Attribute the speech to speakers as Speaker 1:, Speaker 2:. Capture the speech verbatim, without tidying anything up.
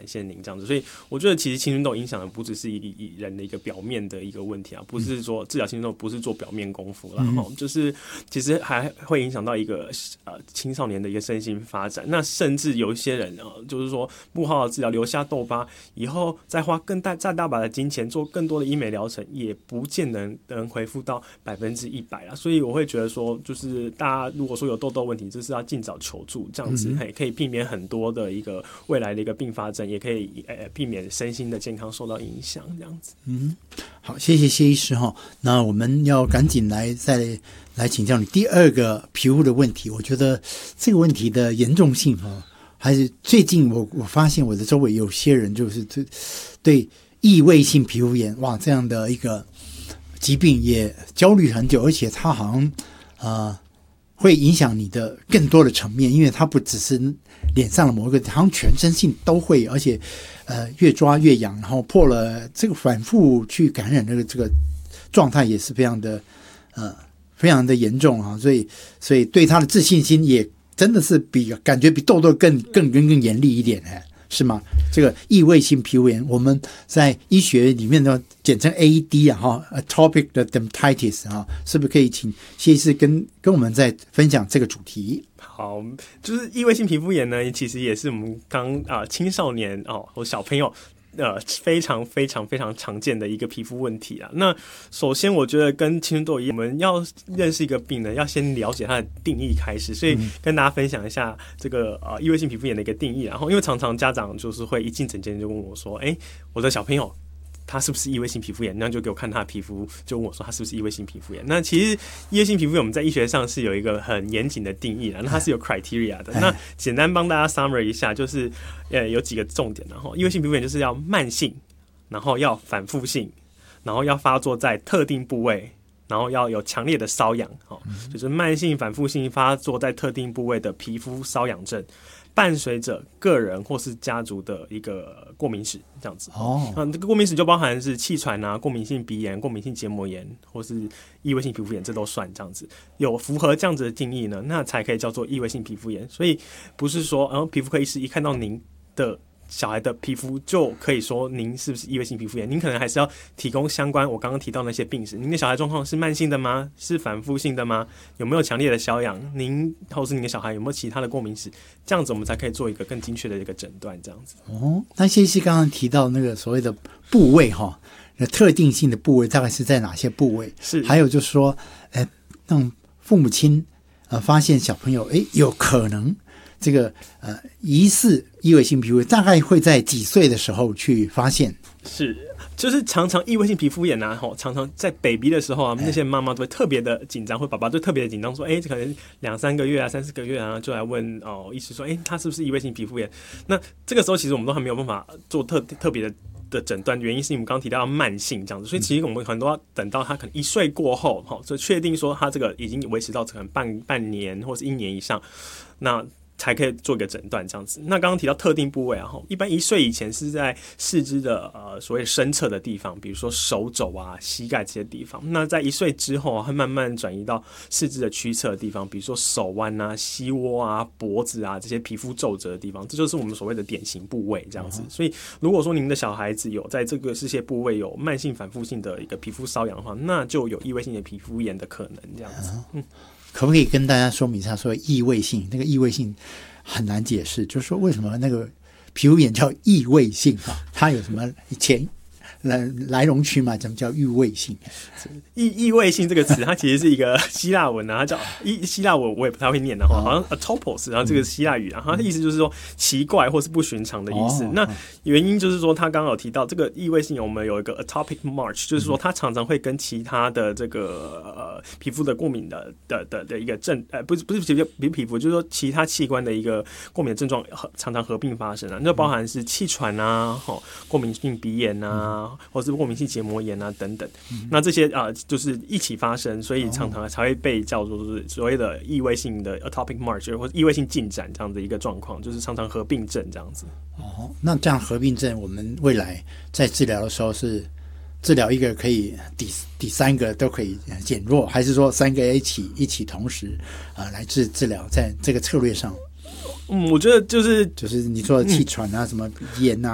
Speaker 1: 谢您这样子。所以我觉得其实青春痘影响的不只是一人的一个表面的一个问题啊，不是说治疗青春痘不是做表面功夫啦，嗯、就是其实还会影响到一个呃青少年的一个身心发展。那甚至有一些人啊，就是说不好好治疗留下痘疤，以后再花更大再大把的金钱做更多的医美疗程，也不见能能恢复到百分之一百啦。所以我会觉得说，就是大家如果说有痘痘问题，就是要尽早求助，这样子、嗯、可以避免很多的一个未来的一个并发症，也可以、呃、避免身心的健康受到影响，这样子。
Speaker 2: 嗯，好，谢谢谢医师哈。那我们要赶紧来再来请教你第二个皮肤的问题。我觉得这个问题的严重性哈，还是最近我我发现我的周围有些人就是对对异位性皮肤炎哇这样的一个疾病也焦虑很久，而且它好像呃会影响你的更多的层面，因为它不只是脸上的某一个，好像全身性都会，而且呃越抓越痒，然后破了这个反复去感染这个这个状态也是非常的呃非常的严重啊，所以所以对他的自信心也真的是比感觉比痘痘更更更更严厉一点哎。是吗？这个异位性皮肤炎，我们在医学里面呢简称 A E D 啊，哈 ，Atopic Dermatitis 啊，是不是可以请谢医师跟跟我们再分享这个主题？
Speaker 1: 好，就是异位性皮肤炎呢，其实也是我们刚啊、呃、青少年哦或小朋友。呃，非常非常非常常见的一个皮肤问题啊。那首先，我觉得跟青春痘一样，我们要认识一个病人，要先了解它的定义开始。所以跟大家分享一下这个呃异位性皮肤炎的一个定义。然后，因为常常家长就是会一进诊间就问我说：“哎，我的小朋友。”他是不是异位性皮肤炎？那就给我看他的皮肤，就问我说他是不是异位性皮肤炎。那其实异位性皮肤炎我们在医学上是有一个很严谨的定义啦，那它是有 criteria 的。那简单帮大家 summary 一下，就是呃有几个重点，然后异位性皮肤炎就是要慢性，然后要反复性，然后要发作在特定部位，然后要有强烈的瘙痒，就是慢性反复性发作在特定部位的皮肤瘙痒症。伴随着个人或是家族的一个过敏史，这样子哦。那这个过敏史就包含是气喘啊、过敏性鼻炎、过敏性结膜炎，或是异位性皮肤炎，这都算这样子。有符合这样子的定义呢，那才可以叫做异位性皮肤炎。所以不是说，然后皮肤科医师一看到您的小孩的皮肤就可以说您是不是异位性皮肤炎，您可能还是要提供相关我刚刚提到那些病史。您的小孩状况是慢性的吗？是反复性的吗？有没有强烈的瘙痒？您或是您的小孩有没有其他的过敏史？这样子我们才可以做一个更精确的一个诊断。这样子
Speaker 2: 哦。那谢医师刚刚提到那个所谓的部位哈，特定性的部位大概是在哪些部位？
Speaker 1: 是
Speaker 2: 还有就是说，呃，让父母亲呃发现小朋友哎有可能。这个呃疑似异位性皮肤炎大概会在几岁的时候去发现？
Speaker 1: 是，就是常常异位性皮肤炎啊，常常在 baby 的时候啊，那些妈妈都会特别的紧张，或爸爸都特别的紧张，说，哎，可能两三个月啊、三四个月啊，就来问哦，医师说，哎，他是不是异位性皮肤炎？那这个时候其实我们都还没有办法做特特别的。的诊断原因是你们刚刚提到要慢性这样子，所以其实我们很多要等到他可能一岁过后，哈，就确定说他这个已经维持到可能半半年或是一年以上，那才可以做一个诊断这样子。那刚刚提到特定部位啊，一般一岁以前是在四肢的呃所谓深侧的地方，比如说手肘啊、膝盖这些地方。那在一岁之后啊，会慢慢转移到四肢的屈侧的地方，比如说手腕啊、膝窝啊、脖子啊这些皮肤皱褶的地方，这就是我们所谓的典型部位这样子。所以如果说您的小孩子有在这个这些部位有慢性反复性的一个皮肤瘙痒的话，那就有异位性的皮肤炎的可能这样子。嗯。
Speaker 2: 可不可以跟大家说明一下，说异位性那个异位性很难解释，就是说为什么那个皮肤炎叫异位性啊？它有什么前来来龙去脉？怎么叫异位性？
Speaker 1: 异异位性这个词，它其实是一个希腊文啊，它叫希希腊文我也不太会念的哈，好像 atopos， 然后这个希腊语，然后它的意思就是说奇怪或是不寻常的意思。哦、那原因就是说，他刚刚有提到这个异位性，我们有一个 atopic march， 就是说它常常会跟其他的这个呃皮肤的过敏的的的的一个症，呃不是不是皮肤皮肤，就是说其他器官的一个过敏的症状常常合并发生啊，那包含是气喘啊，哈，过敏性鼻炎啊。或是过敏性结膜炎啊等等，嗯、那这些啊、呃、就是一起发生，所以常常才会被叫做是所谓的异位性的 atopic march 或者异位性进展这样的一个状况，就是常常合并症这样子。
Speaker 2: 哦，那这样合并症，我们未来在治疗的时候是治疗一个可以第第三个都可以减弱，还是说三个一起一起同时啊、呃、来治治疗，在这个策略上？
Speaker 1: 嗯，我觉得就是
Speaker 2: 就是你说的气喘啊，嗯、什么炎啊。